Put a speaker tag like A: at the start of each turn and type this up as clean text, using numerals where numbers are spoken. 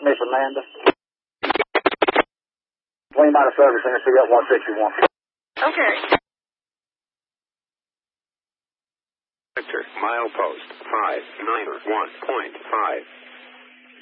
A: Miss Amanda. 20 mile service in the CF 161.
B: Okay.
C: Victor, milepost 591.5.